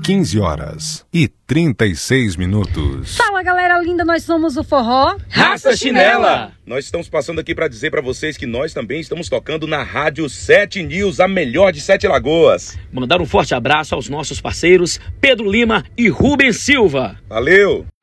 15h36. Fala, galera linda, nós somos o Forró Raça Chinela. Nós estamos passando aqui para dizer para vocês que nós também estamos tocando na Rádio 7 News, a melhor de Sete Lagoas. Mandar um forte abraço aos nossos parceiros Pedro Lima e Rubens Silva. Valeu!